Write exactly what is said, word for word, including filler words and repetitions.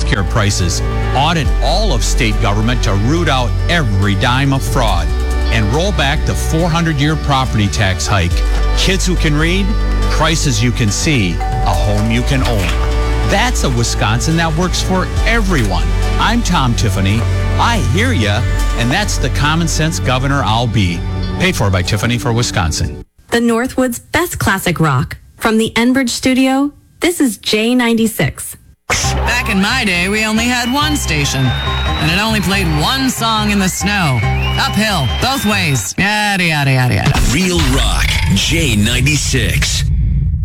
healthcare prices. Audit all of state government to root out every dime of fraud. And roll back the four hundred year property tax hike. Kids who can read, prices you can see, a home you can own. That's a Wisconsin that works for everyone. I'm Tom Tiffany. I hear ya, and that's the common sense governor I'll be. Paid for by Tiffany for Wisconsin. The Northwood's best classic rock. From the Enbridge studio, this is J ninety-six. Back in my day, we only had one station, and it only played one song in the snow. Uphill, both ways, yada, yada, yada, yada. Real Rock, J ninety-six.